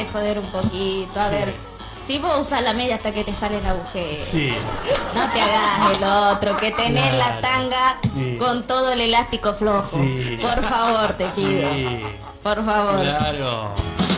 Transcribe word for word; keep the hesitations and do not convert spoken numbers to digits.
joder un poquito. A ver, si vos usas la media hasta que te sale el agujero. Sí. No te hagas el otro, que tenés Claro, la tanga sí. con todo el elástico flojo. Sí. Por favor, te pido. Sí. Por favor. Claro.